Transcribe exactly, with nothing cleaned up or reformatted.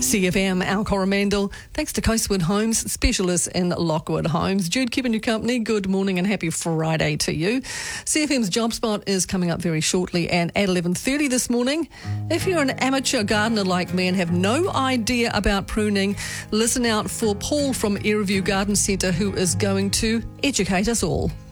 C F M, Al Coromandel. Thanks to Coastwood Homes, specialists in Lockwood Homes. Jude keeping you company. Good morning and happy Friday to you. C F M's Job Spot is coming up very shortly and at eleven thirty this morning. If you're an amateur gardener like me and have no idea about pruning, listen out for Paul from Airview Garden Centre, who is going to educate us all.